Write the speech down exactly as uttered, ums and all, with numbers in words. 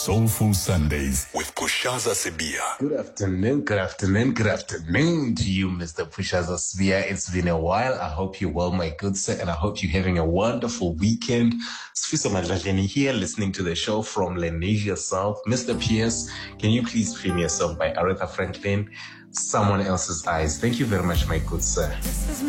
Soulful Sundays with Pushaza Sibia. Good afternoon, good afternoon, good afternoon to you, Mister Pushaza Sibia. It's been a while. I hope you're well, my good sir, and I hope you're having a wonderful weekend. Sfiso Madlajeni here, listening to the show from Lenasia South. Mister P S, can you please play me a song by Aretha Franklin, Someone Else's Eyes? Thank you very much, my good sir.